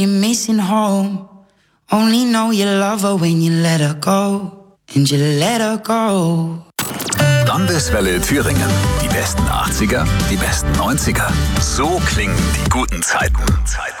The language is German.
You're missing home. Only know you love her when you let her go. And you let her go. Landeswelle Thüringen. Die besten 80er, die besten 90er. So klingen die guten Zeiten.